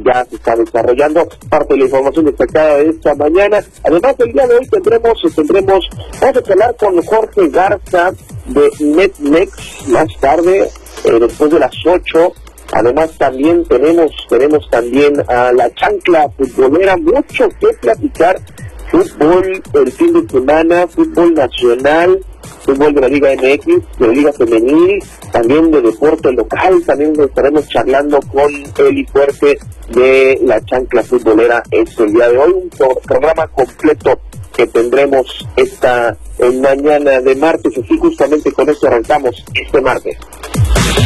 ya se está desarrollando. Parte de la información destacada de esta mañana. Además, el día de hoy vamos a hablar con Jorge Garza de Netmex más tarde, después de las 8. Además también tenemos también a la chancla futbolera, mucho que platicar. Fútbol el fin de semana, fútbol nacional, fútbol de la Liga MX, de la Liga Femenil, también de deporte local. También estaremos charlando con Eli Fuerte de la chancla futbolera el día de hoy. Un programa completo que tendremos esta mañana de martes, así justamente con esto arrancamos este martes.